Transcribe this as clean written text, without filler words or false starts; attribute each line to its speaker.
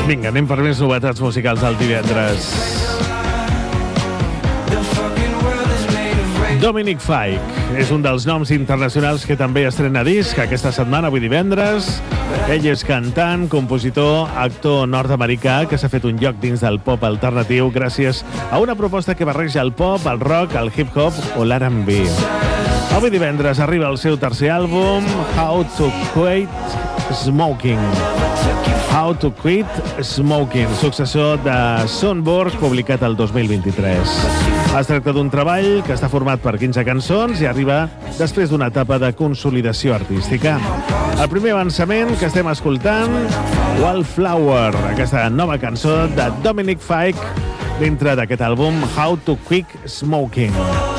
Speaker 1: Vinga, anem per més novetats musicals del divendres. Dominic Fike és un dels noms internacionals que també estrena disc aquesta setmana, avui divendres. Ell és cantant, compositor, actor nord-americà que s'ha fet un lloc dins del pop alternatiu gràcies a una proposta que barreja el pop, el rock, el hip-hop o l'R&B. Avui divendres arriba el seu tercer àlbum, How to Quit Smoking. How to Quit Smoking, successor de Sunburst, publicat el 2023. Es tracta d'un treball que està format per 15 cançons i arriba després d'una etapa de consolidació artística. El primer avançament que estem escoltant, Wildflower, aquesta nova cançó de Dominic Fike dintre d'aquest àlbum, How to Quit Smoking.